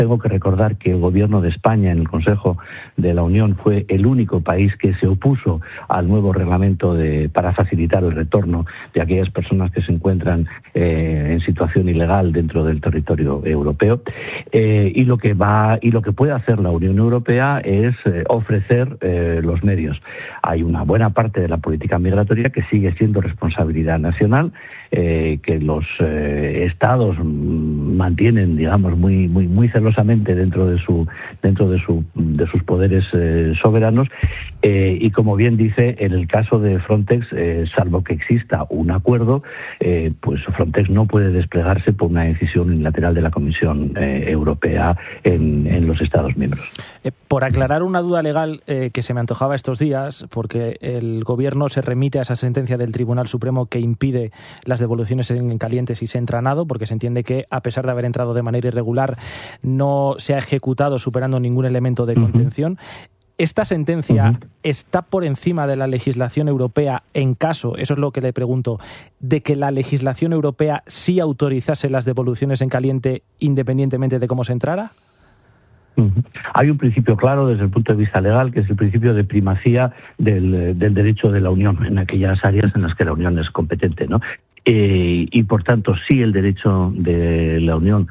Tengo que recordar que el Gobierno de España en el Consejo de la Unión fue el único país que se opuso al nuevo reglamento para facilitar el retorno de aquellas personas que se encuentran en situación ilegal dentro del territorio europeo. Y lo que puede hacer la Unión Europea es ofrecer los medios. Hay una buena parte de la política migratoria que sigue siendo responsabilidad nacional, que los Estados mantienen, digamos, muy celosamente dentro de sus poderes soberanos, y como bien dice, en el caso de Frontex, salvo que exista un acuerdo, pues Frontex no puede desplegarse por una decisión unilateral de la Comisión Europea en los Estados miembros. Por aclarar una duda legal que se me antojaba estos días, porque el Gobierno se remite a esa sentencia del Tribunal Supremo que impide las devoluciones en caliente si se entra a nado, porque se entiende que, a pesar de haber entrado de manera irregular, no se ha ejecutado superando ningún elemento de contención. ¿Esta sentencia está por encima de la legislación europea en caso, eso es lo que le pregunto, de que la legislación europea sí autorizase las devoluciones en caliente independientemente de cómo se entrara? Hay un principio claro desde el punto de vista legal, que es el principio de primacía del derecho de la Unión en aquellas áreas en las que la Unión es competente, ¿no? Y por tanto, si el derecho de la Unión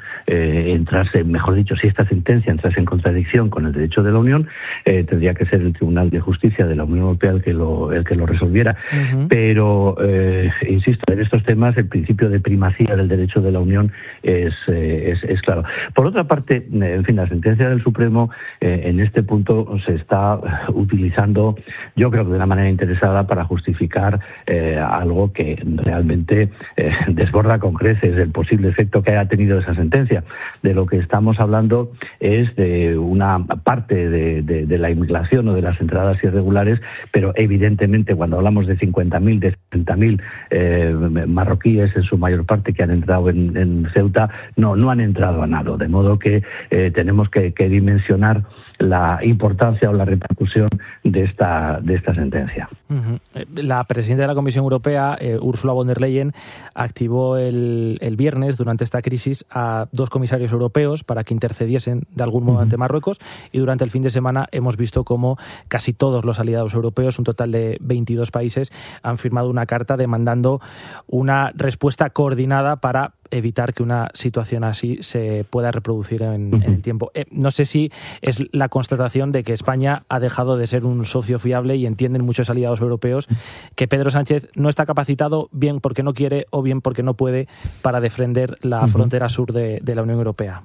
si esta sentencia entrase en contradicción con el derecho de la Unión, tendría que ser el Tribunal de Justicia de la Unión Europea el que lo resolviera. Pero, insisto, en estos temas el principio de primacía del derecho de la Unión es claro. Por otra parte, en fin, la sentencia del Supremo en este punto se está utilizando, yo creo que de una manera interesada, para justificar algo que realmente desborda con creces el posible efecto que haya tenido esa sentencia. De lo que estamos hablando es de una parte de la inmigración o de las entradas irregulares, pero evidentemente cuando hablamos de 50.000, de 60.000 marroquíes en su mayor parte que han entrado en Ceuta, no han entrado a nado, de modo que tenemos que dimensionar la importancia o la repercusión de esta sentencia. La presidenta de la Comisión Europea, Ursula von der Leyen, activó el viernes, durante esta crisis, a 2 comisarios europeos para que intercediesen de algún modo ante Marruecos, y durante el fin de semana hemos visto cómo casi todos los aliados europeos, un total de 22 países, han firmado una carta demandando una respuesta coordinada para evitar que una situación así se pueda reproducir en el tiempo. No sé si es la constatación de que España ha dejado de ser un socio fiable, y entienden muchos aliados europeos que Pedro Sánchez no está capacitado, bien porque no quiere o bien porque no puede, para defender la frontera sur de la Unión Europea.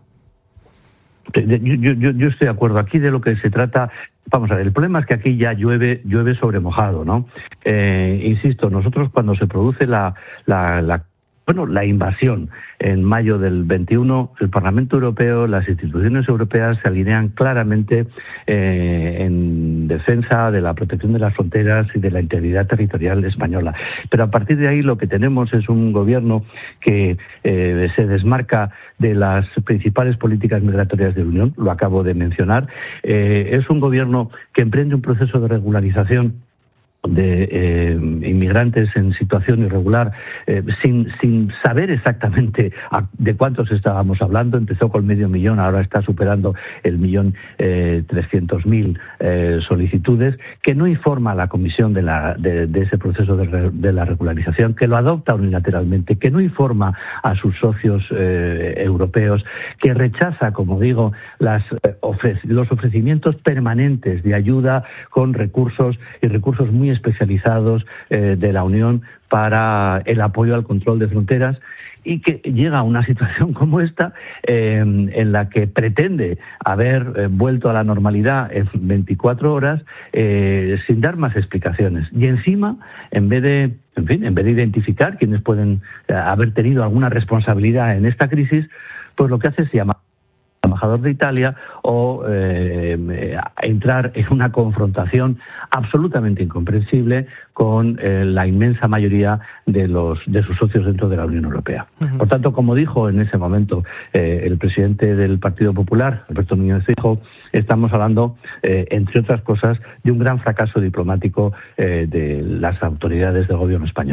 Yo estoy de acuerdo. Aquí de lo que se trata, vamos a ver, el problema es que aquí ya llueve sobre mojado, ¿no? Insisto, nosotros cuando se produce la invasión en mayo del 21, el Parlamento Europeo, las instituciones europeas se alinean claramente en defensa de la protección de las fronteras y de la integridad territorial española. Pero a partir de ahí lo que tenemos es un gobierno que se desmarca de las principales políticas migratorias de la Unión, lo acabo de mencionar. Es un gobierno que emprende un proceso de regularización de inmigrantes en situación irregular, sin saber exactamente de cuántos estábamos hablando. Empezó con 500.000, ahora está superando el 1.300.000 solicitudes, que no informa a la Comisión de ese proceso de la regularización, que lo adopta unilateralmente, que no informa a sus socios europeos, que rechaza, como digo, los ofrecimientos permanentes de ayuda con recursos muy especializados de la Unión para el apoyo al control de fronteras, y que llega a una situación como esta en la que pretende haber vuelto a la normalidad en 24 horas sin dar más explicaciones. Y encima, en vez de identificar quienes pueden haber tenido alguna responsabilidad en esta crisis, pues lo que hace es llamar embajador de Italia o entrar en una confrontación absolutamente incomprensible con la inmensa mayoría de sus socios dentro de la Unión Europea. Por tanto, como dijo en ese momento el presidente del Partido Popular, Alberto Núñez Feijóo, estamos hablando, entre otras cosas, de un gran fracaso diplomático de las autoridades del gobierno español.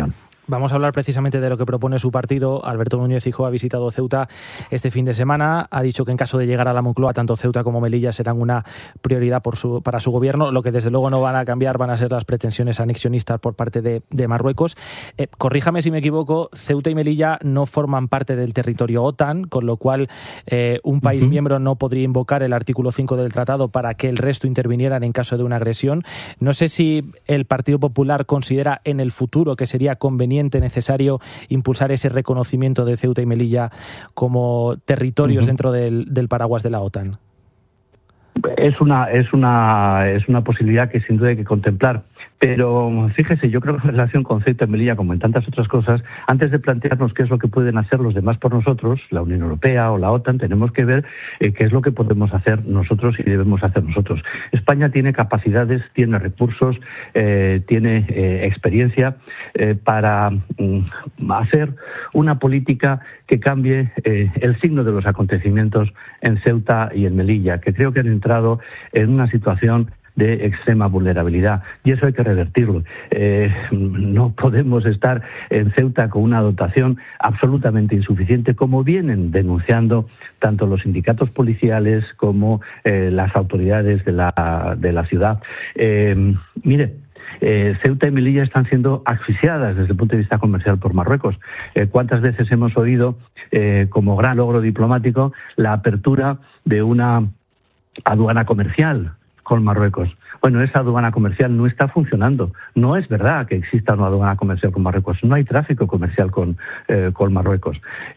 Vamos a hablar precisamente de lo que propone su partido. Alberto Núñez Feijóo ha visitado Ceuta este fin de semana. Ha dicho que en caso de llegar a la Moncloa, tanto Ceuta como Melilla serán una prioridad para su gobierno. Lo que desde luego no van a cambiar van a ser las pretensiones anexionistas por parte de Marruecos. Corríjame si me equivoco, Ceuta y Melilla no forman parte del territorio OTAN, con lo cual un país miembro no podría invocar el artículo 5 del tratado para que el resto intervinieran en caso de una agresión. No sé si el Partido Popular considera en el futuro que sería conveniente, necesario impulsar ese reconocimiento de Ceuta y Melilla como territorios dentro del paraguas de la OTAN. Es una posibilidad que sin duda hay que contemplar. Pero fíjese, yo creo que en relación con Ceuta y Melilla, como en tantas otras cosas, antes de plantearnos qué es lo que pueden hacer los demás por nosotros, la Unión Europea o la OTAN, tenemos que ver qué es lo que podemos hacer nosotros y debemos hacer nosotros. España tiene capacidades, tiene recursos, tiene experiencia para hacer una política que cambie el signo de los acontecimientos en Ceuta y en Melilla, que creo que han entrado en una situación de extrema vulnerabilidad, y eso hay que revertirlo. No podemos estar en Ceuta con una dotación absolutamente insuficiente, como vienen denunciando tanto los sindicatos policiales como las autoridades de la ciudad. Mire, Ceuta y Melilla están siendo asfixiadas desde el punto de vista comercial por Marruecos. ¿Cuántas veces hemos oído como gran logro diplomático la apertura de una aduana comercial con Marruecos? Bueno, esa aduana comercial no está funcionando. No es verdad que exista una aduana comercial con Marruecos. No hay tráfico comercial con Marruecos.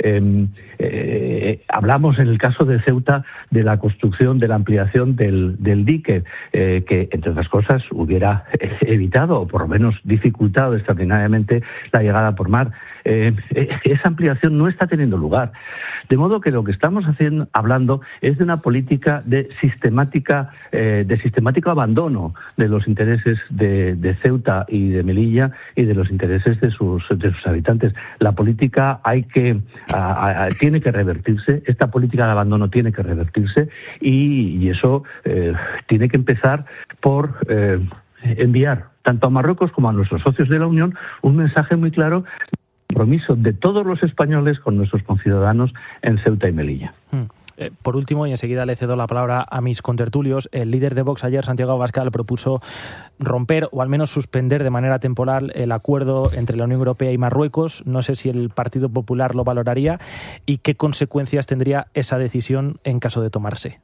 Hablamos en el caso de Ceuta de la construcción, de la ampliación del dique, que, entre otras cosas, hubiera evitado o por lo menos dificultado extraordinariamente la llegada por mar. Esa ampliación no está teniendo lugar. De modo que lo que estamos hablando es de una política de sistemático abandono de los intereses de Ceuta y de Melilla y de los intereses de sus habitantes. La política tiene que revertirse, esta política de abandono tiene que revertirse y eso tiene que empezar por enviar tanto a Marruecos como a nuestros socios de la Unión un mensaje muy claro de compromiso de todos los españoles con nuestros conciudadanos en Ceuta y Melilla. Por último, y enseguida le cedo la palabra a mis contertulios, el líder de Vox ayer, Santiago Abascal, propuso romper o al menos suspender de manera temporal el acuerdo entre la Unión Europea y Marruecos. No sé si el Partido Popular lo valoraría y qué consecuencias tendría esa decisión en caso de tomarse.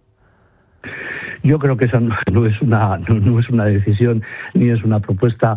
Yo creo que esa no es una decisión ni es una propuesta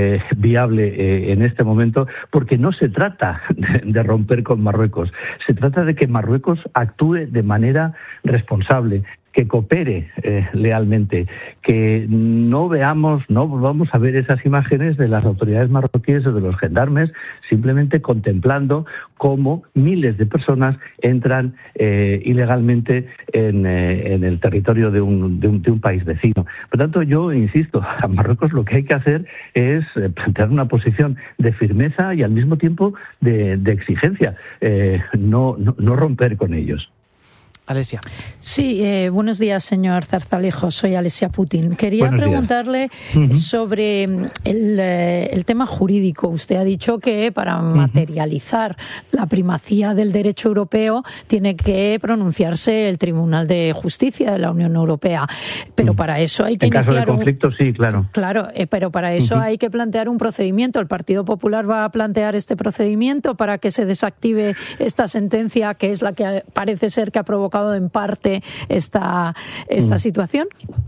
viable en este momento, porque no se trata de romper con Marruecos. Se trata de que Marruecos actúe de manera responsable, que coopere lealmente, que no volvamos a ver esas imágenes de las autoridades marroquíes o de los gendarmes simplemente contemplando cómo miles de personas entran ilegalmente en el territorio de un país vecino. Por tanto, yo insisto, a Marruecos lo que hay que hacer es plantear una posición de firmeza y al mismo tiempo de exigencia, no romper con ellos. Alesia. Sí, buenos días, señor Zarzalejo. Soy Alesia Putin. Quería preguntarle sobre el tema jurídico. Usted ha dicho que para materializar la primacía del derecho europeo tiene que pronunciarse el Tribunal de Justicia de la Unión Europea. Pero para eso hay que iniciar... En caso de conflicto, sí, claro. Claro, pero para eso hay que plantear un procedimiento. ¿El Partido Popular va a plantear este procedimiento para que se desactive esta sentencia, que es la que parece ser que ha provocado en parte esta situación?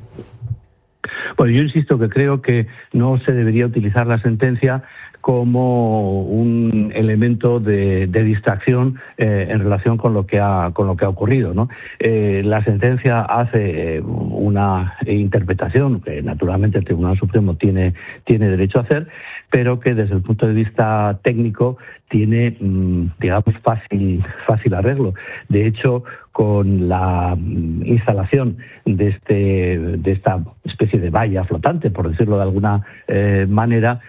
Bueno, yo insisto que creo que no se debería utilizar la sentencia como un elemento de distracción en relación con lo que ha ocurrido, ¿no? La sentencia hace una interpretación que naturalmente el Tribunal Supremo tiene derecho a hacer, pero que desde el punto de vista técnico tiene, digamos, fácil arreglo. De hecho, con la instalación de esta especie de valla flotante, por decirlo de alguna manera,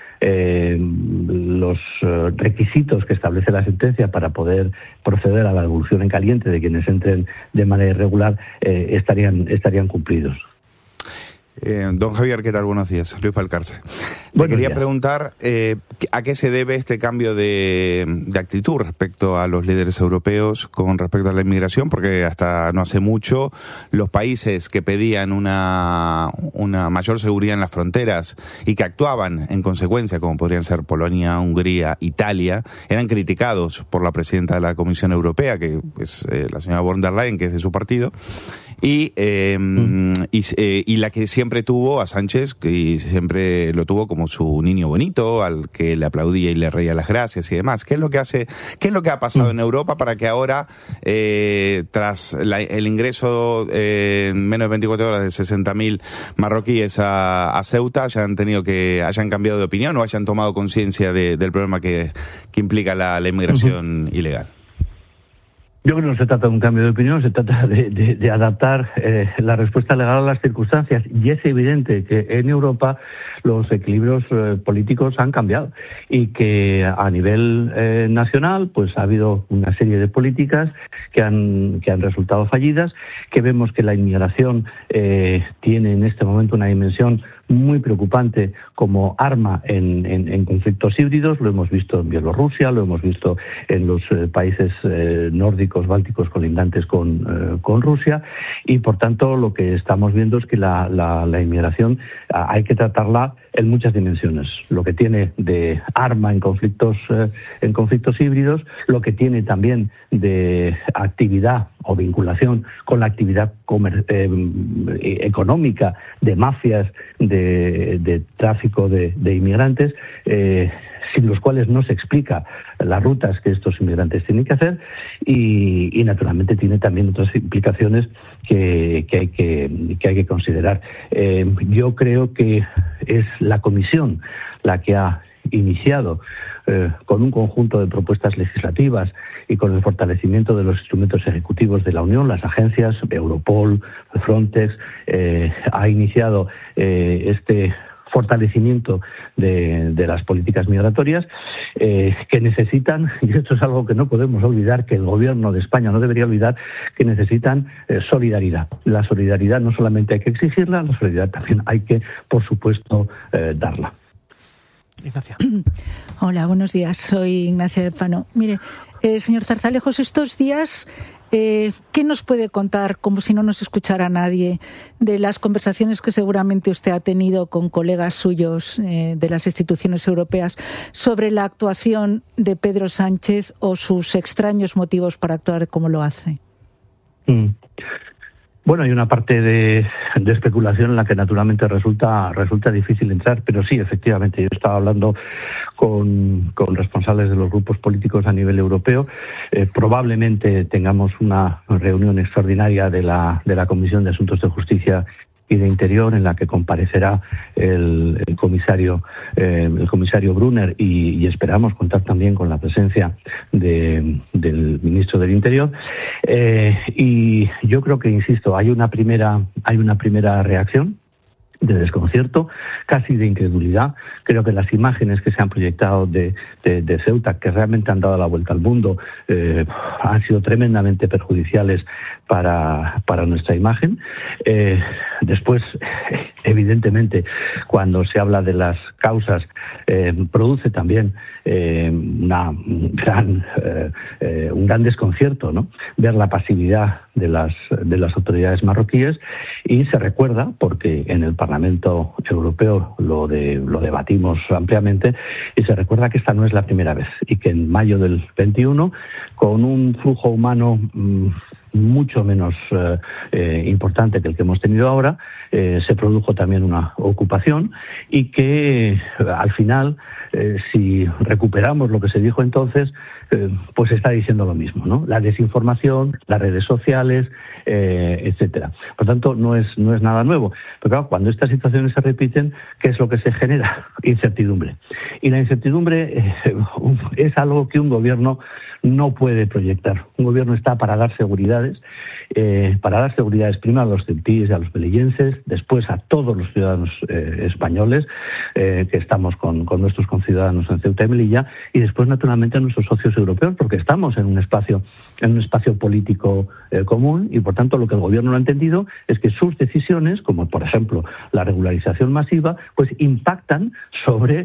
los requisitos que establece la sentencia para poder proceder a la devolución en caliente de quienes entren de manera irregular estarían cumplidos. Don Javier, ¿qué tal? Buenos días. Luis Valcarce. Le quería preguntar a qué se debe este cambio de actitud respecto a los líderes europeos con respecto a la inmigración, porque hasta no hace mucho los países que pedían una mayor seguridad en las fronteras y que actuaban en consecuencia, como podrían ser Polonia, Hungría, Italia, eran criticados por la presidenta de la Comisión Europea, que es la señora von der Leyen, que es de su partido, y la que siempre tuvo a Sánchez, que siempre lo tuvo como su niño bonito, al que le aplaudía y le reía las gracias y demás. ¿Qué es lo que ha pasado en Europa para que ahora, tras el ingreso en menos de 24 horas de 60.000 marroquíes a Ceuta, hayan cambiado de opinión o hayan tomado conciencia del problema que implica la inmigración ilegal? Yo creo que no se trata de un cambio de opinión, se trata de adaptar la respuesta legal a las circunstancias. Y es evidente que en Europa los equilibrios políticos han cambiado y que a nivel nacional pues ha habido una serie de políticas que han resultado fallidas, que vemos que la inmigración tiene en este momento una dimensión muy preocupante como arma en conflictos híbridos. Lo hemos visto en Bielorrusia, lo hemos visto en los países nórdicos, bálticos colindantes con Rusia, y por tanto lo que estamos viendo es que la inmigración hay que tratarla en muchas dimensiones. Lo que tiene de arma en conflictos híbridos, lo que tiene también de actividad o vinculación con la actividad económica de mafias de tráfico de inmigrantes, sin los cuales no se explica las rutas que estos inmigrantes tienen que hacer, y naturalmente tiene también otras implicaciones que hay que considerar. Yo creo que es la Comisión la que ha iniciado con un conjunto de propuestas legislativas y con el fortalecimiento de los instrumentos ejecutivos de la Unión, las agencias, Europol, Frontex, ha iniciado este fortalecimiento de las políticas migratorias que necesitan, y esto es algo que no podemos olvidar, que el Gobierno de España no debería olvidar, que necesitan solidaridad. La solidaridad no solamente hay que exigirla, la solidaridad también hay que, por supuesto, darla. Ignacia. Hola, buenos días. Soy Ignacia de Pano. Mire, señor Zarzalejos, estos días, ¿qué nos puede contar, como si no nos escuchara nadie, de las conversaciones que seguramente usted ha tenido con colegas suyos de las instituciones europeas sobre la actuación de Pedro Sánchez o sus extraños motivos para actuar como lo hace? Bueno, hay una parte de especulación en la que naturalmente resulta difícil entrar, pero sí, efectivamente, yo estaba hablando con responsables de los grupos políticos a nivel europeo. Probablemente tengamos una reunión extraordinaria de la Comisión de Asuntos de Justicia y de Interior, en la que comparecerá el comisario Brunner, y esperamos contar también con la presencia del ministro del Interior. Y yo creo que, insisto, hay una primera reacción de desconcierto, casi de incredulidad. Creo que las imágenes que se han proyectado de Ceuta, que realmente han dado la vuelta al mundo, han sido tremendamente perjudiciales para nuestra imagen. Después, evidentemente, cuando se habla de las causas, produce también un gran desconcierto, ¿no?, ver la pasividad de las autoridades marroquíes, y se recuerda, porque en el Parlamento Europeo lo debatimos ampliamente, y se recuerda que esta no es la primera vez, y que en mayo del 21, con un flujo humano mucho menos importante que el que hemos tenido ahora, se produjo también una ocupación, y que al final, si recuperamos lo que se dijo entonces, pues está diciendo lo mismo, ¿no? La desinformación, las redes sociales, etcétera. Por tanto, no es nada nuevo. Pero claro, cuando estas situaciones se repiten, ¿qué es lo que se genera? Incertidumbre. Y la incertidumbre es algo que un gobierno no puede proyectar. Un gobierno está para dar seguridad seguridades, para dar seguridades primero a los ceutíes y a los melillenses, después a todos los ciudadanos españoles que estamos con nuestros conciudadanos en Ceuta y Melilla, y después naturalmente a nuestros socios europeos, porque estamos en un espacio político común, y por tanto lo que el gobierno no ha entendido es que sus decisiones, como por ejemplo la regularización masiva, pues impactan sobre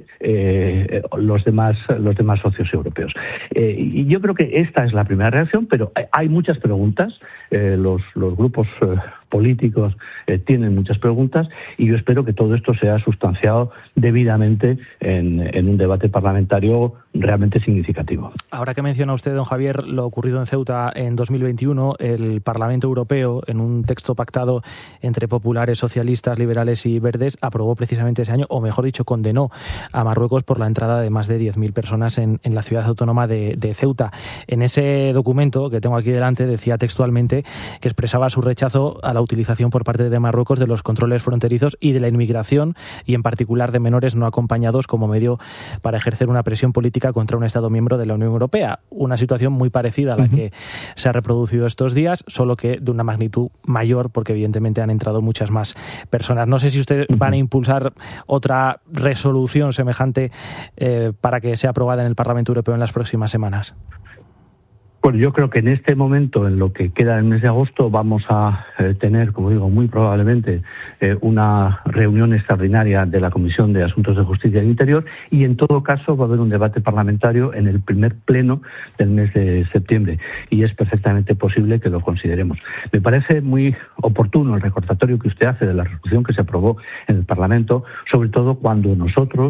los demás socios europeos. Y yo creo que esta es la primera reacción, pero hay muchas preguntas. Los grupos políticos tienen muchas preguntas, y yo espero que todo esto sea sustanciado debidamente en un debate parlamentario realmente significativo. Ahora que menciona usted, don Javier, lo ocurrido en Ceuta en 2021, el Parlamento Europeo, en un texto pactado entre populares, socialistas, liberales y verdes, aprobó precisamente ese año, o mejor dicho, condenó a Marruecos por la entrada de más de 10.000 personas en la ciudad autónoma de Ceuta. En ese documento que tengo aquí delante decía textualmente que expresaba su rechazo a la utilización por parte de Marruecos de los controles fronterizos y de la inmigración, y en particular de menores no acompañados, como medio para ejercer una presión política contra un Estado miembro de la Unión Europea. Una situación muy parecida a la que se ha reproducido estos días, solo que de una magnitud mayor, porque evidentemente han entrado muchas más personas. No sé si ustedes van a impulsar otra resolución semejante para que sea aprobada en el Parlamento Europeo en las próximas semanas. Bueno, yo creo que en este momento, en lo que queda del mes de agosto, vamos a tener, como digo, muy probablemente una reunión extraordinaria de la Comisión de Asuntos de Justicia y Interior, y en todo caso va a haber un debate parlamentario en el primer pleno del mes de septiembre, y es perfectamente posible que lo consideremos. Me parece muy oportuno el recordatorio que usted hace de la resolución que se aprobó en el Parlamento, sobre todo cuando nosotros,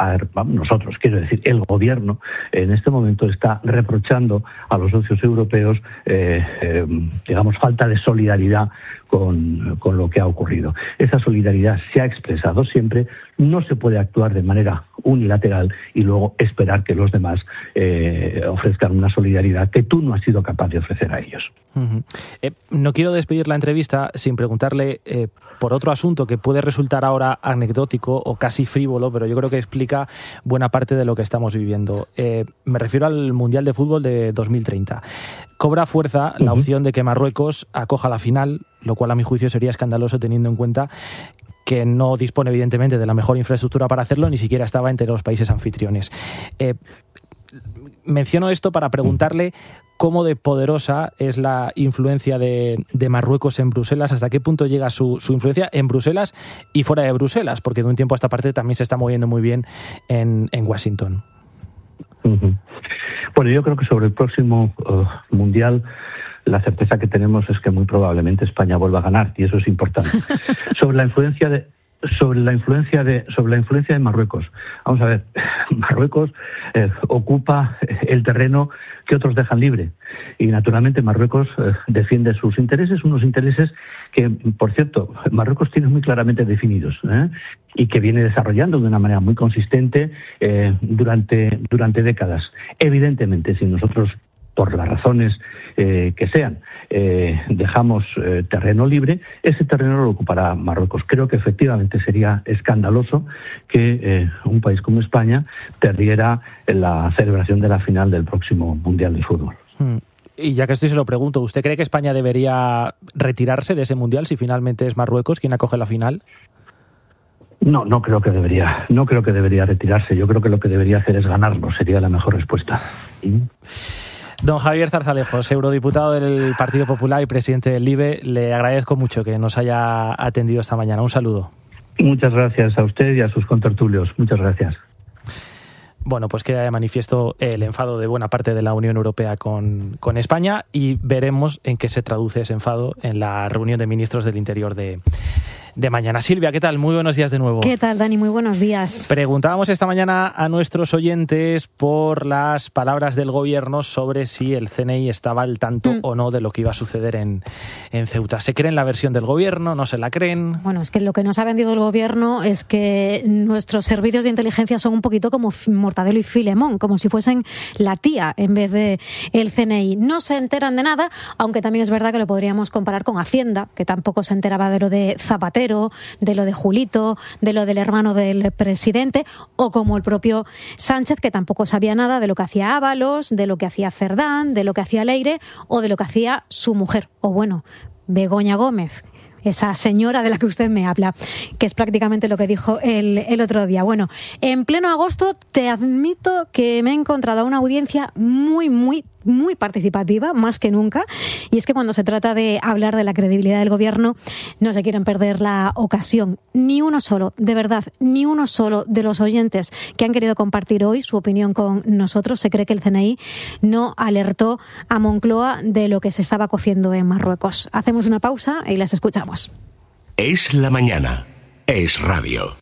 quiero decir, el Gobierno, en este momento está reprochando a los socios europeos, digamos, falta de solidaridad con lo que ha ocurrido. Esa solidaridad se ha expresado siempre. No se puede actuar de manera unilateral y luego esperar que los demás ofrezcan una solidaridad que tú no has sido capaz de ofrecer a ellos. No quiero despedir la entrevista sin preguntarle por otro asunto que puede resultar ahora anecdótico o casi frívolo, pero yo creo que explica buena parte de lo que estamos viviendo. Me refiero al Mundial de Fútbol de 2030. Cobra fuerza la opción de que Marruecos acoja la final, lo cual a mi juicio sería escandaloso teniendo en cuenta que no dispone evidentemente de la mejor infraestructura para hacerlo, ni siquiera estaba entre los países anfitriones. Menciono esto para preguntarle cómo de poderosa es la influencia de Marruecos en Bruselas, hasta qué punto llega su influencia en Bruselas y fuera de Bruselas, porque de un tiempo a esta parte también se está moviendo muy bien en Washington. Bueno, yo creo que sobre el próximo Mundial la certeza que tenemos es que muy probablemente España vuelva a ganar, y eso es importante. Sobre la influencia de Marruecos. Vamos a ver, Marruecos ocupa el terreno que otros dejan libre, y naturalmente Marruecos defiende sus intereses, unos intereses que, por cierto, Marruecos tiene muy claramente definidos, y que viene desarrollando de una manera muy consistente durante décadas. Evidentemente, si nosotros, por las razones que sean, dejamos terreno libre, ese terreno lo ocupará Marruecos. Creo que efectivamente sería escandaloso que un país como España perdiera la celebración de la final del próximo Mundial de Fútbol. Y ya que estoy, se lo pregunto, ¿usted cree que España debería retirarse de ese Mundial si finalmente es Marruecos quien acoge la final? No creo que debería retirarse. Yo creo que lo que debería hacer es ganarlo, sería la mejor respuesta. Don Javier Zarzalejos, eurodiputado del Partido Popular y presidente del LIBE, le agradezco mucho que nos haya atendido esta mañana. Un saludo. Muchas gracias a usted y a sus contertulios. Muchas gracias. Bueno, pues queda de manifiesto el enfado de buena parte de la Unión Europea con España, y veremos en qué se traduce ese enfado en la reunión de ministros del Interior de mañana. Silvia, ¿qué tal? Muy buenos días de nuevo. ¿Qué tal, Dani? Muy buenos días. Preguntábamos esta mañana a nuestros oyentes por las palabras del Gobierno sobre si el CNI estaba al tanto o no de lo que iba a suceder en Ceuta. ¿Se creen la versión del Gobierno? ¿No se la creen? Bueno, es que lo que nos ha vendido el Gobierno es que nuestros servicios de inteligencia son un poquito como Mortadelo y Filemón, como si fuesen la tía en vez de el CNI. No se enteran de nada, aunque también es verdad que lo podríamos comparar con Hacienda, que tampoco se enteraba de lo de Zapatero Trapero, de lo de Julito, de lo del hermano del presidente, o como el propio Sánchez, que tampoco sabía nada de lo que hacía Ábalos, de lo que hacía Cerdán, de lo que hacía Leire o de lo que hacía su mujer, o bueno, Begoña Gómez, esa señora de la que usted me habla, que es prácticamente lo que dijo el otro día. Bueno, en pleno agosto te admito que me he encontrado a una audiencia muy participativa, más que nunca, y es que cuando se trata de hablar de la credibilidad del gobierno no se quieren perder la ocasión. Ni uno solo, de verdad, ni uno solo de los oyentes que han querido compartir hoy su opinión con nosotros se cree que el CNI no alertó a Moncloa de lo que se estaba cociendo en Marruecos. Hacemos una pausa y les escuchamos. Es la mañana. Es radio.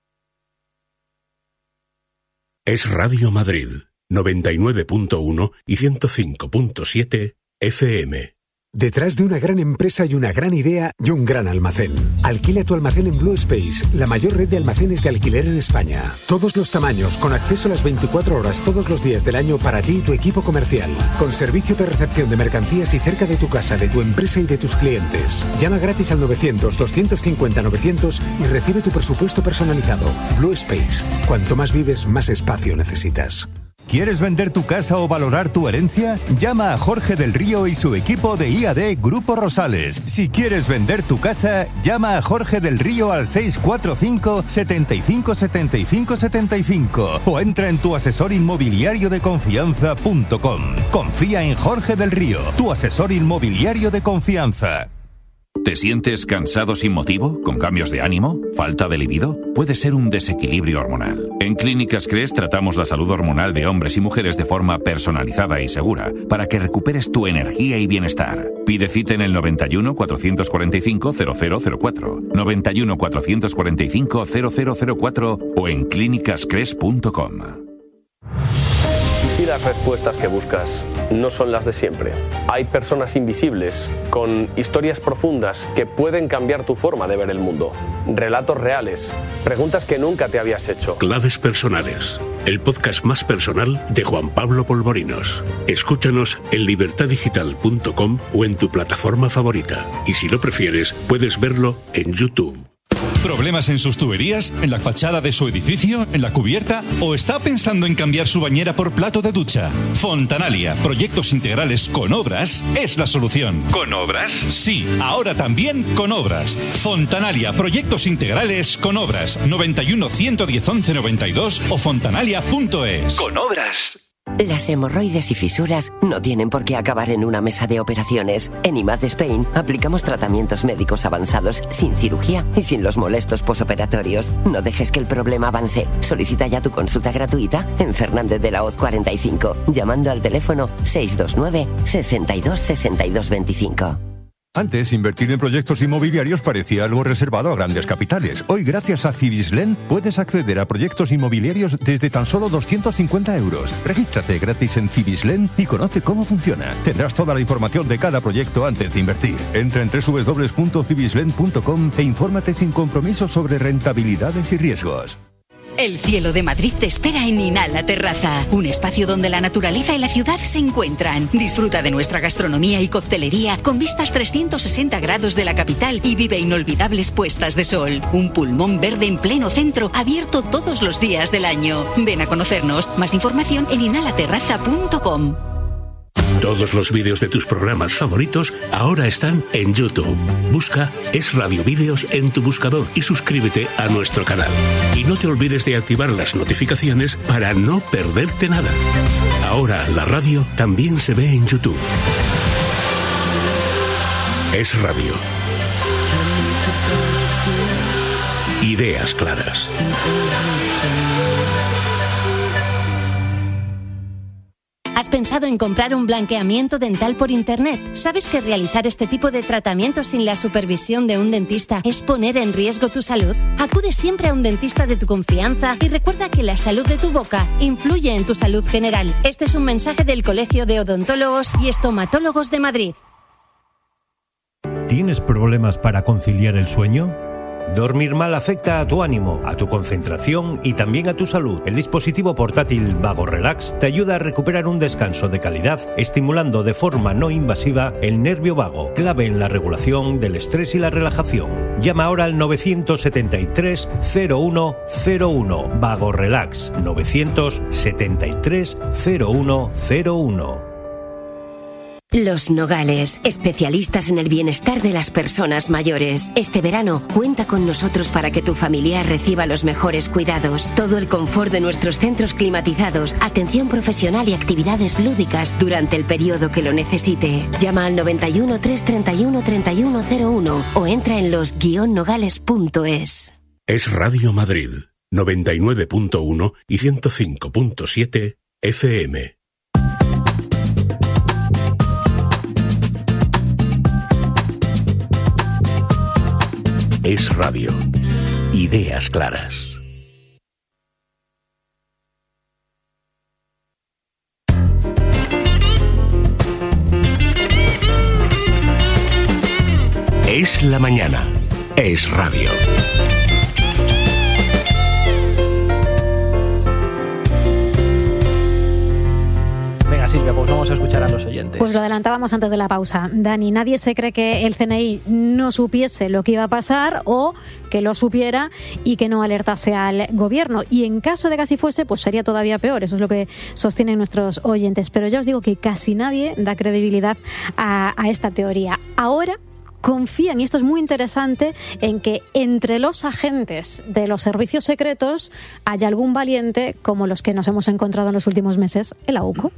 Es Radio Madrid. 99.1 y 105.7 FM. Detrás de una gran empresa y una gran idea y un gran almacén. Alquila tu almacén en Blue Space, la mayor red de almacenes de alquiler en España. Todos los tamaños, con acceso a las 24 horas todos los días del año para ti y tu equipo comercial. Con servicio de recepción de mercancías y cerca de tu casa, de tu empresa y de tus clientes. Llama gratis al 900-250-900 y recibe tu presupuesto personalizado. Blue Space. Cuanto más vives, más espacio necesitas. ¿Quieres vender tu casa o valorar tu herencia? Llama a Jorge del Río y su equipo de IAD Grupo Rosales. Si quieres vender tu casa, llama a Jorge del Río al 645 75 75 75 o entra en tuasesorinmobiliariodeconfianza.com. Confía en Jorge del Río, tu asesor inmobiliario de confianza. ¿Te sientes cansado sin motivo? ¿Con cambios de ánimo? ¿Falta de libido? Puede ser un desequilibrio hormonal. En Clínicas CRES tratamos la salud hormonal de hombres y mujeres de forma personalizada y segura para que recuperes tu energía y bienestar. Pide cita en el 91 445 0004, 91 445 0004 o en clínicascres.com. Si las respuestas que buscas no son las de siempre, hay personas invisibles con historias profundas que pueden cambiar tu forma de ver el mundo. Relatos reales, preguntas que nunca te habías hecho. Claves personales, el podcast más personal de Juan Pablo Polvorinos. Escúchanos en libertadigital.com o en tu plataforma favorita. Y si lo prefieres, puedes verlo en YouTube. ¿Problemas en sus tuberías? ¿En la fachada de su edificio? ¿En la cubierta? ¿O está pensando en cambiar su bañera por plato de ducha? Fontanalia, proyectos integrales con obras, es la solución. ¿Con obras? Sí, ahora también con obras. Fontanalia, proyectos integrales con obras. 91 110 11 92 o fontanalia.es. Con obras. Las hemorroides y fisuras no tienen por qué acabar en una mesa de operaciones. En IMAD Spain aplicamos tratamientos médicos avanzados sin cirugía y sin los molestos posoperatorios. No dejes que el problema avance. Solicita ya tu consulta gratuita en Fernández de la Hoz 45, llamando al teléfono 629 62 62 25. Antes, invertir en proyectos inmobiliarios parecía algo reservado a grandes capitales. Hoy, gracias a Cibislen, puedes acceder a proyectos inmobiliarios desde tan solo 250 euros. Regístrate gratis en Cibislen y conoce cómo funciona. Tendrás toda la información de cada proyecto antes de invertir. Entra en www.cibislen.com e infórmate sin compromiso sobre rentabilidades y riesgos. El cielo de Madrid te espera en Inhala Terraza, un espacio donde la naturaleza y la ciudad se encuentran. Disfruta de nuestra gastronomía y coctelería con vistas 360 grados de la capital y vive inolvidables puestas de sol. Un pulmón verde en pleno centro, abierto todos los días del año. Ven a conocernos. Más información en inhalaterraza.com. Todos los vídeos de tus programas favoritos ahora están en YouTube. Busca Es Radio Vídeos en tu buscador y suscríbete a nuestro canal. Y no te olvides de activar las notificaciones para no perderte nada. Ahora la radio también se ve en YouTube. Es Radio. Ideas claras. ¿Has pensado en comprar un blanqueamiento dental por internet? ¿Sabes que realizar este tipo de tratamientos sin la supervisión de un dentista es poner en riesgo tu salud? Acude siempre a un dentista de tu confianza y recuerda que la salud de tu boca influye en tu salud general. Este es un mensaje del Colegio de Odontólogos y Estomatólogos de Madrid. ¿Tienes problemas para conciliar el sueño? Dormir mal afecta a tu ánimo, a tu concentración y también a tu salud. El dispositivo portátil Vago Relax te ayuda a recuperar un descanso de calidad, estimulando de forma no invasiva el nervio vago, clave en la regulación del estrés y la relajación. Llama ahora al 973 0101. Vago Relax 973 0101. Los Nogales, especialistas en el bienestar de las personas mayores. Este verano, cuenta con nosotros para que tu familiar reciba los mejores cuidados. Todo el confort de nuestros centros climatizados, atención profesional y actividades lúdicas durante el periodo que lo necesite. Llama al 91 331 3101 o entra en los-nogales.es. Es Radio Madrid, 99.1 y 105.7 FM. Es Radio. Ideas claras. Es la mañana. Es Radio. Silvia, pues vamos a escuchar a los oyentes. Pues lo adelantábamos antes de la pausa. Dani, nadie se cree que el CNI no supiese lo que iba a pasar o que lo supiera y que no alertase al gobierno. Y en caso de que así fuese, pues sería todavía peor. Eso es lo que sostienen nuestros oyentes. Pero ya os digo que casi nadie da credibilidad a esta teoría. Ahora confían, y esto es muy interesante, en que entre los agentes de los servicios secretos haya algún valiente como los que nos hemos encontrado en los últimos meses en la UCO.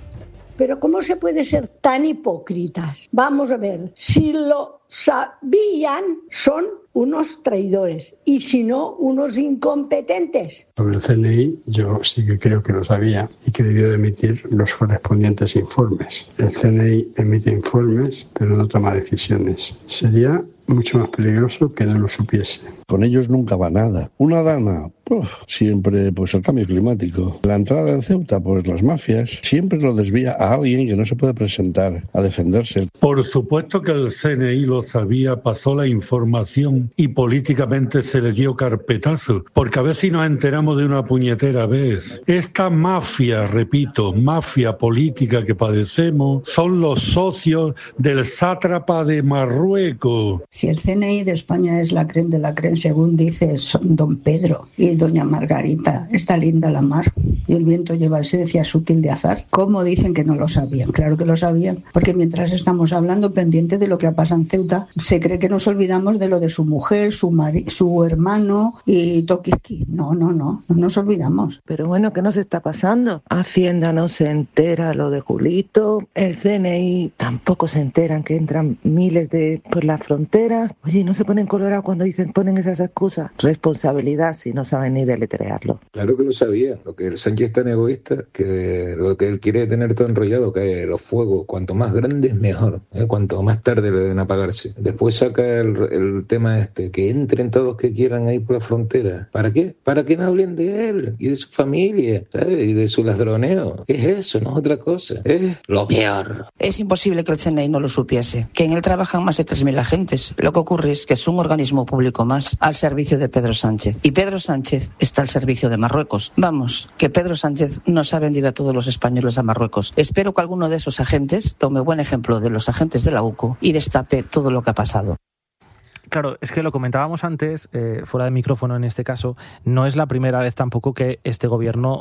Pero ¿cómo se puede ser tan hipócritas? Vamos a ver, si lo sabían, son unos traidores y si no, unos incompetentes. Sobre el CNI, yo sí que creo que lo sabía y que debió de emitir los correspondientes informes. El CNI emite informes, pero no toma decisiones. Sería mucho más peligroso que no lo supiese. Con ellos nunca va nada. Una dana, siempre el cambio climático. La entrada en Ceuta, las mafias, siempre lo desvía a alguien que no se puede presentar a defenderse. Por supuesto que el CNI lo sabía, pasó la información y políticamente se le dio carpetazo, porque a ver si nos enteramos de una puñetera vez. Esta mafia, repito, mafia política que padecemos, son los socios del sátrapa de Marruecos. Si el CNI de España es la creen de la creen, según dice don Pedro y doña Margarita, está linda la mar y el viento lleva esencia sutil de azar, ¿cómo dicen que no lo sabían? Claro que lo sabían, porque mientras estamos hablando pendiente de lo que pasa en Ceuta, se cree que nos olvidamos de lo de su mujer, su hermano y Tokiski. No nos olvidamos. Pero bueno, ¿qué nos está pasando? Hacienda no se entera lo de Julito, el CNI tampoco se enteran que entran miles por las fronteras. Oye, ¿no se ponen colorados cuando ponen esas excusas? Responsabilidad si no saben ni deletrearlo. Claro que lo sabía. Lo que el Sánchez es tan egoísta, que lo que él quiere es tener todo enrollado, que los fuegos, cuanto más grandes mejor, cuanto más tarde le deben apagarse. Después saca el tema que entren todos los que quieran ahí por la frontera. ¿Para qué? Para que no hablen de él y de su familia, ¿sabes? Y de su ladroneo. ¿Qué es eso? No es otra cosa. Es lo peor. Es imposible que el CNI no lo supiese. Que en él trabajan más de 3.000 agentes. Lo que ocurre es que es un organismo público más al servicio de Pedro Sánchez. Y Pedro Sánchez está al servicio de Marruecos. Vamos, que Pedro Sánchez nos ha vendido a todos los españoles a Marruecos. Espero que alguno de esos agentes tome buen ejemplo de los agentes de la UCO y destape todo lo que ha pasado. Claro, es que lo comentábamos antes, fuera de micrófono en este caso, no es la primera vez tampoco que este gobierno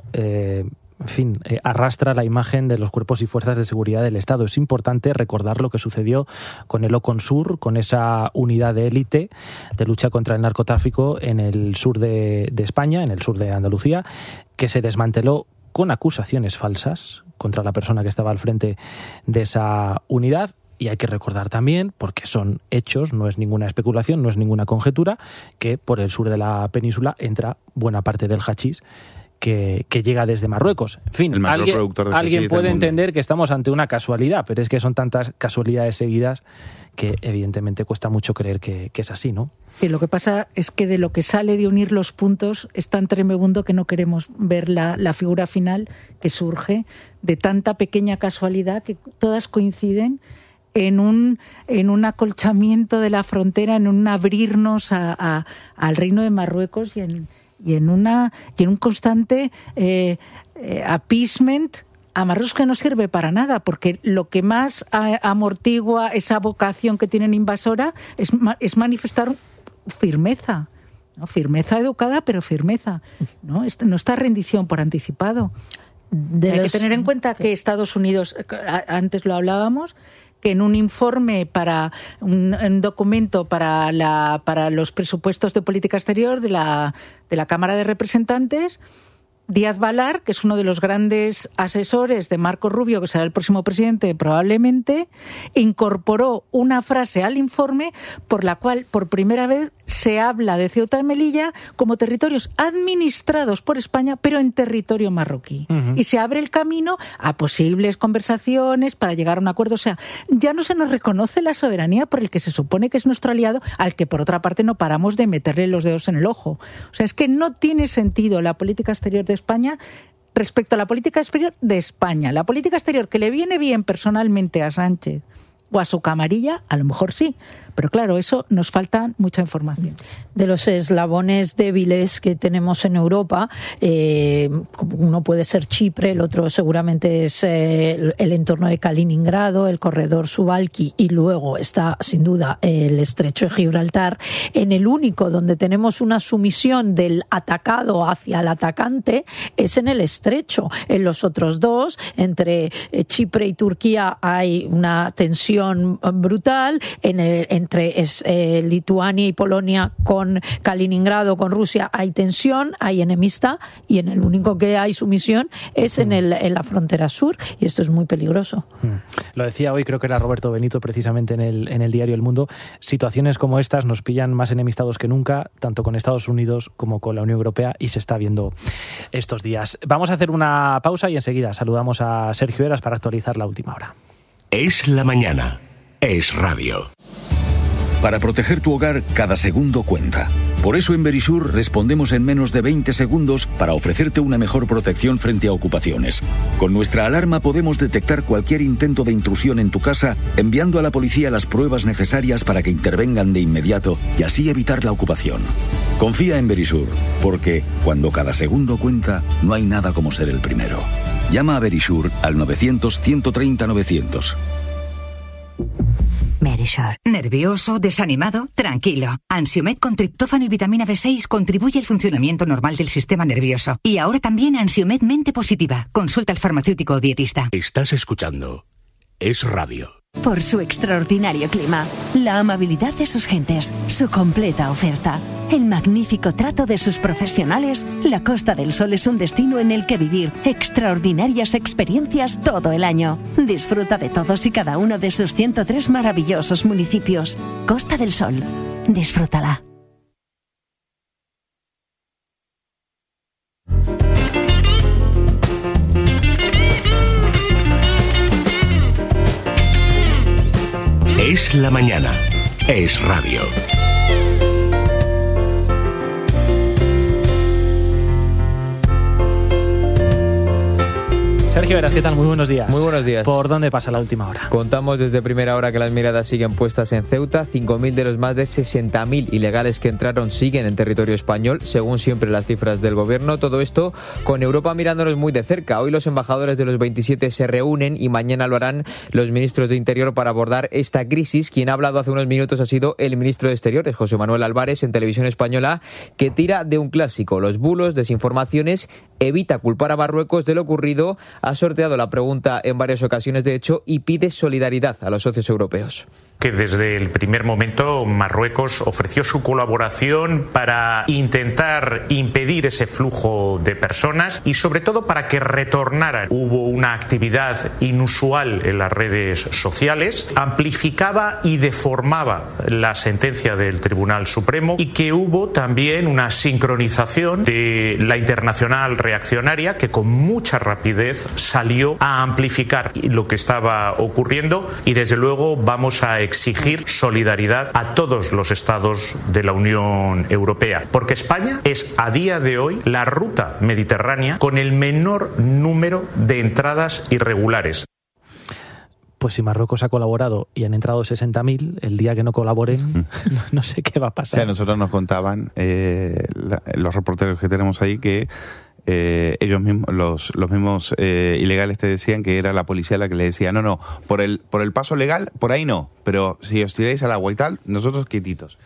arrastra la imagen de los cuerpos y fuerzas de seguridad del Estado. Es importante recordar lo que sucedió con el Oconsur, con esa unidad de élite de lucha contra el narcotráfico en el sur de España, en el sur de Andalucía, que se desmanteló con acusaciones falsas contra la persona que estaba al frente de esa unidad. Y hay que recordar también, porque son hechos, no es ninguna especulación, no es ninguna conjetura, que por el sur de la península entra buena parte del hachís que llega desde Marruecos. En fin, alguien puede entender que estamos ante una casualidad, pero es que son tantas casualidades seguidas que evidentemente cuesta mucho creer que es así, ¿no? Sí, lo que pasa es que de lo que sale de unir los puntos es tan tremendo que no queremos ver la figura final que surge de tanta pequeña casualidad que todas coinciden en un acolchamiento de la frontera, en un abrirnos al Reino de Marruecos y en un constante appeasement a Marruecos, que no sirve para nada, porque lo que más amortigua esa vocación que tienen invasora es manifestar firmeza, ¿no? Firmeza educada, pero firmeza, ¿no? No está rendición por anticipado. Hay que tener en cuenta que Estados Unidos, antes lo hablábamos, que en un informe un documento para los presupuestos de política exterior de la Cámara de Representantes, Díaz Balar, que es uno de los grandes asesores de Marco Rubio, que será el próximo presidente probablemente, incorporó una frase al informe por la cual por primera vez se habla de Ceuta y Melilla como territorios administrados por España, pero en territorio marroquí. Y se abre el camino a posibles conversaciones para llegar a un acuerdo. O sea, ya no se nos reconoce la soberanía por el que se supone que es nuestro aliado, al que por otra parte no paramos de meterle los dedos en el ojo. O sea, es que no tiene sentido la política exterior de España respecto a la política exterior de España. La política exterior que le viene bien personalmente a Sánchez o a su camarilla, a lo mejor sí, pero claro, eso nos falta mucha información. De los eslabones débiles que tenemos en Europa, uno puede ser Chipre, el otro seguramente es el entorno de Kaliningrado, el corredor Suwałki, y luego está sin duda el estrecho de Gibraltar. En el único donde tenemos una sumisión del atacado hacia el atacante es en el estrecho. En los otros dos, entre Chipre y Turquía, hay una tensión brutal. Entre Lituania y Polonia con Kaliningrado, con Rusia, hay tensión, hay enemistad, y en el único que hay sumisión es en la frontera sur, y esto es muy peligroso. Lo decía hoy, creo que era Roberto Benito, precisamente en el diario El Mundo. Situaciones como estas nos pillan más enemistados que nunca, tanto con Estados Unidos como con la Unión Europea, y se está viendo estos días. Vamos a hacer una pausa y enseguida saludamos a Sergio Heras para actualizar la última hora. Es la mañana. Es radio. Para proteger tu hogar, cada segundo cuenta. Por eso en Verisur respondemos en menos de 20 segundos para ofrecerte una mejor protección frente a ocupaciones. Con nuestra alarma podemos detectar cualquier intento de intrusión en tu casa, enviando a la policía las pruebas necesarias para que intervengan de inmediato y así evitar la ocupación. Confía en Verisur, porque cuando cada segundo cuenta, no hay nada como ser el primero. Llama a Verisur al 900-130-900. Verisur. ¿Nervioso? ¿Desanimado? Tranquilo. Ansiomed con triptófano y vitamina B6 contribuye al funcionamiento normal del sistema nervioso. Y ahora también Ansiomed Mente Positiva. Consulta al farmacéutico o dietista. Estás escuchando Es Radio. Por su extraordinario clima, la amabilidad de sus gentes, su completa oferta, el magnífico trato de sus profesionales, la Costa del Sol es un destino en el que vivir extraordinarias experiencias todo el año. Disfruta de todos y cada uno de sus 103 maravillosos municipios. Costa del Sol. Disfrútala. Es la mañana. Es radio. Sergio Heras, ¿qué tal? Muy buenos días. Muy buenos días. ¿Por dónde pasa la última hora? Contamos desde primera hora que las miradas siguen puestas en Ceuta. 5.000 de los más de 60.000 ilegales que entraron siguen en territorio español, según siempre las cifras del gobierno. Todo esto con Europa mirándonos muy de cerca. Hoy los embajadores de los 27 se reúnen y mañana lo harán los ministros de Interior para abordar esta crisis. Quien ha hablado hace unos minutos ha sido el ministro de Exteriores, José Manuel Álvarez, en Televisión Española, que tira de un clásico: los bulos, desinformaciones, evita culpar a Marruecos de lo ocurrido. Ha sorteado la pregunta en varias ocasiones, de hecho, y pide solidaridad a los socios europeos. Que desde el primer momento Marruecos ofreció su colaboración para intentar impedir ese flujo de personas y sobre todo para que retornaran. Hubo una actividad inusual en las redes sociales, amplificaba y deformaba la sentencia del Tribunal Supremo, y que hubo también una sincronización de la internacional reaccionaria que con mucha rapidez salió a amplificar lo que estaba ocurriendo, y desde luego vamos a exigir solidaridad a todos los estados de la Unión Europea, porque España es a día de hoy la ruta mediterránea con el menor número de entradas irregulares. Pues si Marruecos ha colaborado y han entrado 60.000, el día que no colaboren, no sé qué va a pasar. O sea, nosotros nos contaban los reporteros que tenemos ahí que ellos mismos, los mismos ilegales te decían que era la policía la que le decía no, por el paso legal, por ahí no, pero si os tiráis al agua y tal, nosotros quietitos.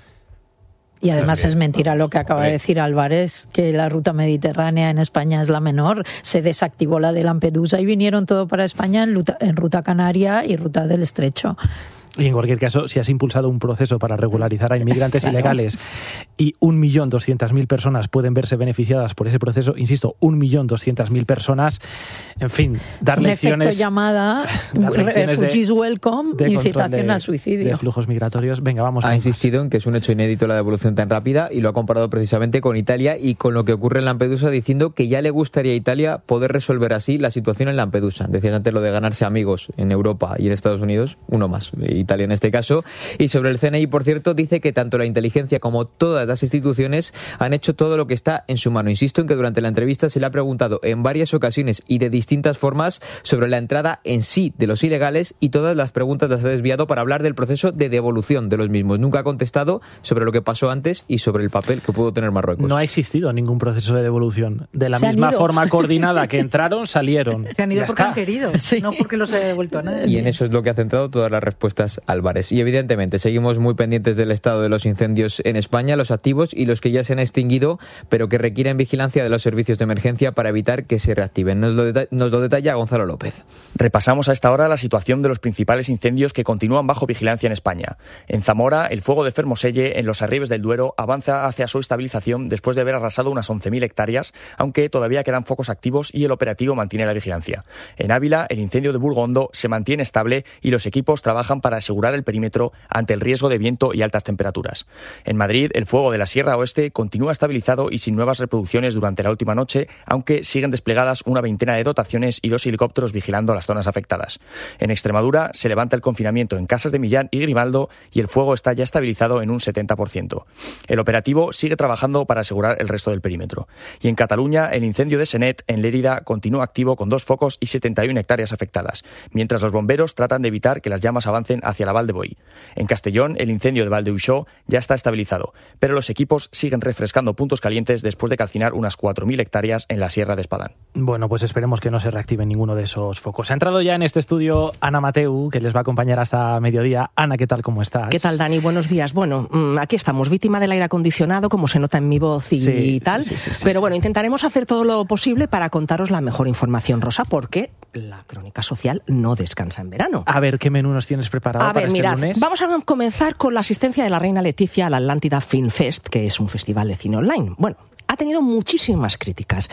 Y además es mentira lo que acaba de decir Álvarez, que la ruta mediterránea en España es la menor. Se desactivó la de Lampedusa y vinieron todo para España en ruta canaria y ruta del Estrecho. Y en cualquier caso, si has impulsado un proceso para regularizar a inmigrantes ilegales y 1.200.000 personas pueden verse beneficiadas por ese proceso, insisto, 1.200.000 personas, en fin, dar lecciones... Efecto llamada, refugees welcome, incitación al suicidio. De flujos migratorios. Venga, vamos. Ha insistido en que es un hecho inédito la devolución tan rápida y lo ha comparado precisamente con Italia y con lo que ocurre en Lampedusa, diciendo que ya le gustaría a Italia poder resolver así la situación en Lampedusa. Decías antes lo de ganarse amigos en Europa y en Estados Unidos, uno más. Italia en este caso. Y sobre el CNI, por cierto, dice que tanto la inteligencia como todas las instituciones han hecho todo lo que está en su mano. Insisto en que durante la entrevista se le ha preguntado en varias ocasiones y de distintas formas sobre la entrada en sí de los ilegales y todas las preguntas las ha desviado para hablar del proceso de devolución de los mismos. Nunca ha contestado sobre lo que pasó antes y sobre el papel que pudo tener Marruecos. No ha existido ningún proceso de devolución. De la misma forma coordinada que entraron, salieron. Se han ido porque han querido, no porque los haya devuelto a nadie. Y en eso es lo que ha centrado todas las respuestas Álvarez. Y evidentemente seguimos muy pendientes del estado de los incendios en España, los activos y los que ya se han extinguido, pero que requieren vigilancia de los servicios de emergencia para evitar que se reactiven. Nos lo detalla Gonzalo López. Repasamos a esta hora la situación de los principales incendios que continúan bajo vigilancia en España. En Zamora, el fuego de Fermoselle, en los Arribes del Duero, avanza hacia su estabilización después de haber arrasado unas 11.000 hectáreas, aunque todavía quedan focos activos y el operativo mantiene la vigilancia. En Ávila, el incendio de Burgondo se mantiene estable y los equipos trabajan para asegurar el perímetro ante el riesgo de viento y altas temperaturas. En Madrid, el fuego de la Sierra Oeste continúa estabilizado y sin nuevas reproducciones durante la última noche, aunque siguen desplegadas una veintena de dotaciones y 2 helicópteros vigilando las zonas afectadas. En Extremadura se levanta el confinamiento en Casas de Millán y Grimaldo y el fuego está ya estabilizado en un 70%. El operativo sigue trabajando para asegurar el resto del perímetro. Y en Cataluña, el incendio de Senet, en Lérida, continúa activo con 2 focos y 71 hectáreas afectadas, mientras los bomberos tratan de evitar que las llamas avancen hacia la Val de Boí. En Castellón, el incendio de Valdeuixó ya está estabilizado, pero los equipos siguen refrescando puntos calientes después de calcinar unas 4.000 hectáreas en la Sierra de Espadán. Bueno, pues esperemos que no se reactive ninguno de esos focos. Ha entrado ya en este estudio Ana Mateu, que les va a acompañar hasta mediodía. Ana, ¿qué tal? ¿Cómo estás? ¿Qué tal, Dani? Buenos días. Bueno, aquí estamos, víctima del aire acondicionado, como se nota en mi voz y tal. Pero bueno, intentaremos hacer todo lo posible para contaros la mejor información, Rosa, porque la crónica social no descansa en verano. A ver, ¿qué menú nos tienes preparado para este lunes? Vamos a comenzar con la asistencia de la reina Leticia al Atlántida Film Fest, que es un festival de cine online. Bueno, ha tenido muchísimas críticas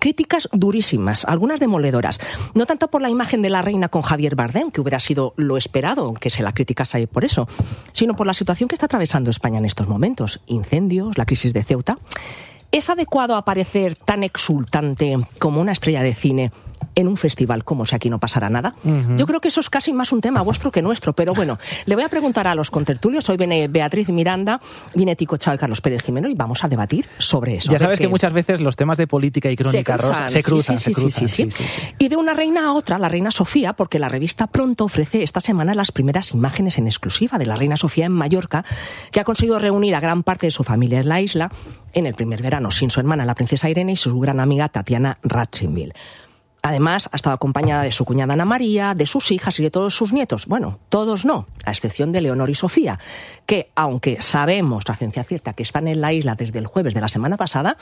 durísimas, algunas demoledoras. No tanto por la imagen de la reina con Javier Bardem, que hubiera sido lo esperado, que se la criticase por eso, sino por la situación que está atravesando España en estos momentos. Incendios, la crisis de Ceuta. ¿Es adecuado aparecer tan exultante como una estrella de cine en un festival como si aquí no pasara nada? Yo creo que eso es casi más un tema vuestro que nuestro, pero bueno, le voy a preguntar a los contertulios. Hoy viene Beatriz Miranda, viene Tico Chao y Carlos Pérez Jimeno y vamos a debatir sobre eso. Ya sabes que muchas veces los temas de política y crónica se cruzan. Sí. Y de una reina a otra, la reina Sofía, porque la revista Pronto ofrece esta semana las primeras imágenes en exclusiva de la reina Sofía en Mallorca, que ha conseguido reunir a gran parte de su familia en la isla en el primer verano, sin su hermana, la princesa Irene, y su gran amiga Tatiana Ratzinville. Además, ha estado acompañada de su cuñada Ana María, de sus hijas y de todos sus nietos. Bueno, todos no, a excepción de Leonor y Sofía, que, aunque sabemos a ciencia cierta que están en la isla desde el jueves de la semana pasada,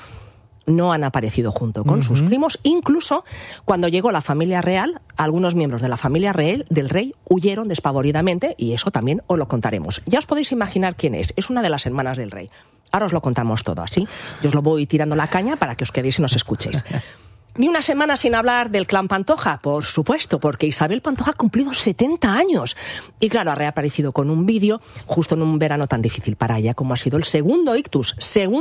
no han aparecido junto con sus primos. Incluso cuando llegó la familia real, algunos miembros de la familia real del rey huyeron despavoridamente, y eso también os lo contaremos. Ya os podéis imaginar quién es. Es una de las hermanas del rey. Ahora os lo contamos todo así. Yo os lo voy tirando la caña para que os quedéis y nos escuchéis. Ni una semana sin hablar del clan Pantoja, por supuesto, porque Isabel Pantoja ha cumplido 70 años. Y claro, ha reaparecido con un vídeo justo en un verano tan difícil para ella como ha sido el segundo ictus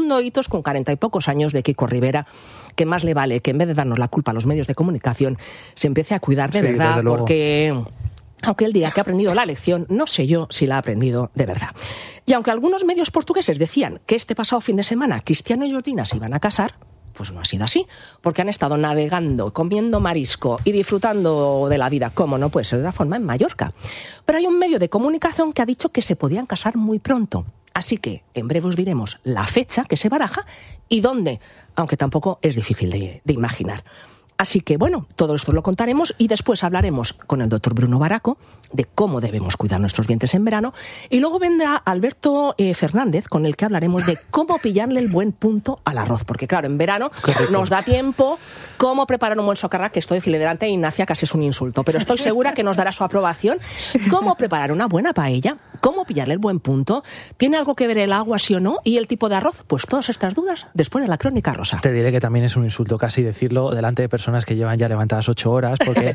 con 40 y pocos años de Kiko Rivera, que más le vale que en vez de darnos la culpa a los medios de comunicación, se empiece a cuidar de verdad, porque aunque él diga que ha aprendido la lección, no sé yo si la ha aprendido de verdad. Y aunque algunos medios portugueses decían que este pasado fin de semana Cristiano y Georgina se iban a casar, Pues no ha sido así, porque han estado navegando, comiendo marisco y disfrutando de la vida, como no puede ser de otra forma, en Mallorca. Pero hay un medio de comunicación que ha dicho que se podían casar muy pronto. Así que en breve os diremos la fecha que se baraja y dónde, aunque tampoco es difícil de imaginar. Así que, bueno, todo esto lo contaremos y después hablaremos con el doctor Bruno Baraco de cómo debemos cuidar nuestros dientes en verano. Y luego vendrá Alberto Fernández, con el que hablaremos de cómo pillarle el buen punto al arroz. Porque, claro, en verano nos da tiempo cómo preparar un buen socarrat, que esto decirle delante de Ignacia casi es un insulto. Pero estoy segura que nos dará su aprobación. Cómo preparar una buena paella, cómo pillarle el buen punto. ¿Tiene algo que ver el agua, sí o no? ¿Y el tipo de arroz? Pues todas estas dudas después de la crónica rosa. Te diré que también es un insulto casi decirlo delante de personas que llevan ya levantadas 8 horas, porque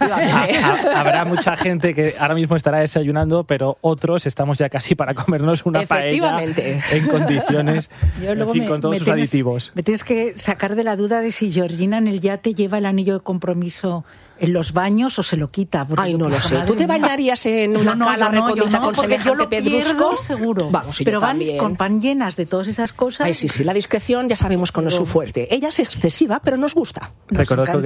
habrá mucha gente que ahora mismo estará desayunando, pero otros estamos ya casi para comernos una paella en condiciones, en fin, con todos sus aditivos. Me tienes que sacar de la duda de si Georgina en el yate lleva el anillo de compromiso en los baños o se lo quita. Ay, no lo sé. ¿Tú te bañarías en una cala recondita con semejante pedrusco? Seguro. Vamos, pero van también. Con pan llenas de todas esas cosas. Ay, sí, la discreción ya sabemos que no es su fuerte. Ella es excesiva, pero nos gusta. Reconozco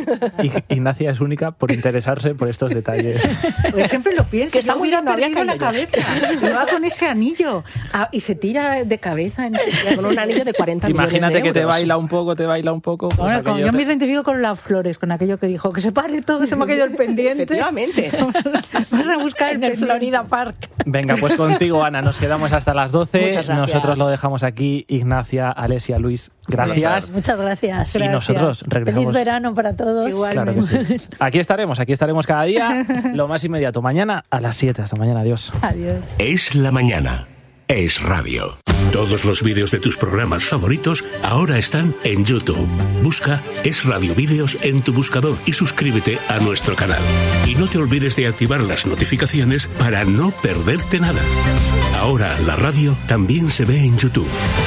que Ignacia es única por interesarse por estos detalles. Pues siempre lo pienso. Que está muy bien, no habría perdido la cabeza. Y va con ese anillo y se tira de cabeza. Con un anillo de 40 millones de euros. Imagínate que te baila un poco. Pues bueno, yo me identifico con las flores, con aquello que dijo, que se todo, se me ha caído el pendiente. Efectivamente. Vas a buscar en el Florida Park. Venga, pues contigo, Ana, nos quedamos hasta las 12. Muchas gracias. Nosotros lo dejamos aquí. Ignacia, Alesia, Luis, gracias. Muchas gracias. Y nosotros regresamos. Feliz verano para todos. Igualmente. Claro que sí. Aquí estaremos cada día, lo más inmediato. Mañana a las 7. Hasta mañana. Adiós. Adiós. Es la mañana. Es radio. Todos los vídeos de tus programas favoritos ahora están en YouTube. Busca Es Radio Vídeos en tu buscador y suscríbete a nuestro canal. Y no te olvides de activar las notificaciones para no perderte nada. Ahora la radio también se ve en YouTube.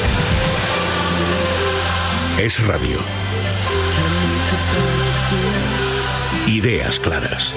Es Radio. Ideas claras.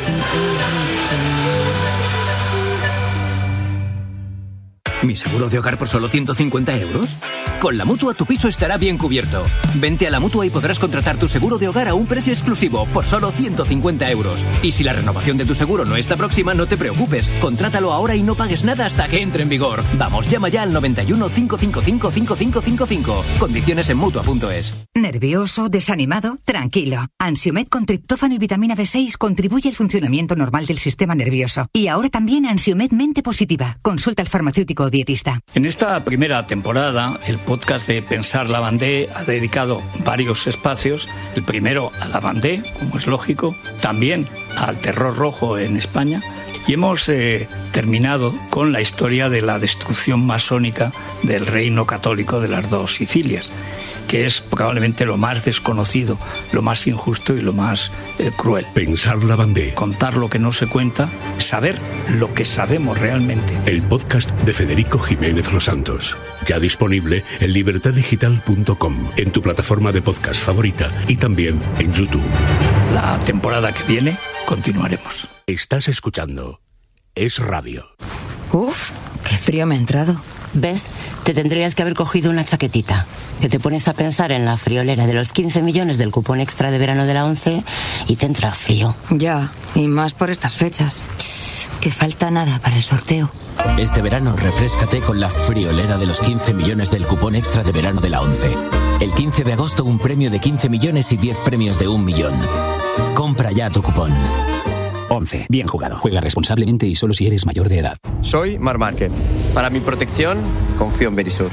¿Mi seguro de hogar por solo 150 euros? Con la Mutua tu piso estará bien cubierto. Vente a la Mutua y podrás contratar tu seguro de hogar a un precio exclusivo por solo 150 euros. Y si la renovación de tu seguro no está próxima, no te preocupes. Contrátalo ahora y no pagues nada hasta que entre en vigor. Vamos, llama ya al 91 555 5555. Condiciones en Mutua.es. ¿Nervioso? ¿Desanimado? Tranquilo. Ansiomed con triptófano y vitamina B6 contribuye al funcionamiento normal del sistema nervioso. Y ahora también Ansiomed Mente Positiva. Consulta al farmacéutico o dietista. En esta primera temporada, el podcast de Pensar Lavandé ha dedicado varios espacios. El primero a Lavandé, como es lógico, también al terror rojo en España. Y hemos terminado con la historia de la destrucción masónica del reino católico de las dos Sicilias, que es probablemente lo más desconocido, lo más injusto y lo más cruel. Pensar Lavandé. Contar lo que no se cuenta, saber lo que sabemos realmente. El podcast de Federico Jiménez Los Santos. Ya disponible en libertaddigital.com, en tu plataforma de podcast favorita y también en YouTube. La temporada que viene continuaremos. Estás escuchando Es Radio. Uf, qué frío me ha entrado. ¿Ves? Te tendrías que haber cogido una chaquetita. Que te pones a pensar en la friolera de los 15 millones del cupón extra de verano de la 11 y te entra frío. Ya, y más por estas fechas. Que falta nada para el sorteo. Este verano refréscate con la friolera de los 15 millones del cupón extra de verano de la 11. El 15 de agosto un premio de 15 millones y 10 premios de 1 millón. Compra ya tu cupón. 11. Bien jugado. Juega responsablemente y solo si eres mayor de edad. Soy Marc Márquez. Para mi protección, confío en Verisur.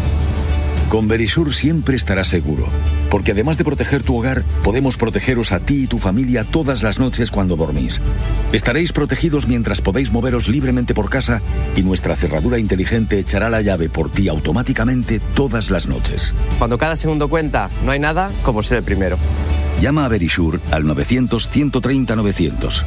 Con Verisur siempre estarás seguro, porque además de proteger tu hogar, podemos protegeros a ti y tu familia todas las noches cuando dormís. Estaréis protegidos mientras podéis moveros libremente por casa y nuestra cerradura inteligente echará la llave por ti automáticamente todas las noches. Cuando cada segundo cuenta, no hay nada como ser el primero. Llama a Verisur al 900-130-900.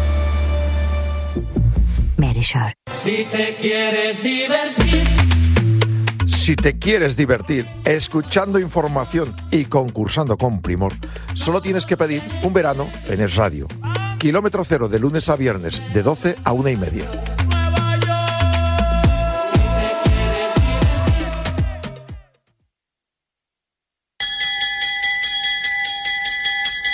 Verisur. Si te quieres divertir. Si te quieres divertir escuchando información y concursando con Primor, solo tienes que pedir un verano en Es Radio. Kilómetro cero de lunes a viernes de 12 a 1:30.